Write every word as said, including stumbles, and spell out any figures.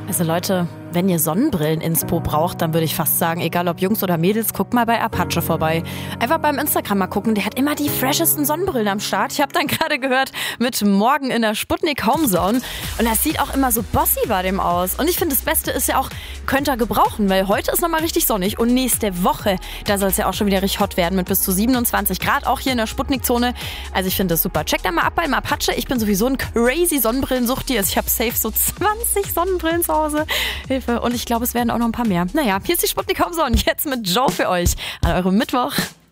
Also Leute, wenn ihr Sonnenbrillen-Inspo braucht, dann würde ich fast sagen, egal ob Jungs oder Mädels, guckt mal bei Apache vorbei. Einfach beim Instagram mal gucken, der hat immer die freshesten Sonnenbrillen am Start. Ich habe dann gerade gehört, mit morgen in der Sputnik Homezone. Und das sieht auch immer so bossy bei dem aus. Und ich finde, das Beste ist ja auch, könnt ihr gebrauchen, weil heute ist nochmal richtig sonnig. Und nächste Woche, da soll es ja auch schon wieder richtig hot werden mit bis zu siebenundzwanzig Grad, auch hier in der Sputnik-Zone. Also ich finde das super. Checkt da mal ab beim Apache. Ich bin sowieso ein crazy Sonnenbrillensuchti. Also ich habe safe so zwanzig Sonnenbrillen zu Hause. Hilfe. Und ich glaube, es werden auch noch ein paar mehr. Naja, hier ist die Sputnik Homezone. Jetzt mit Joe für euch an eurem Mittwoch.